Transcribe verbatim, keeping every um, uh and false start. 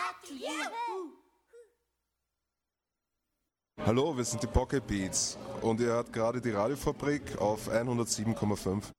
back to you. Hallo, wir sind die Pocket Beats und ihr hört gerade die Radiofabrik auf hundertsieben Komma fünf.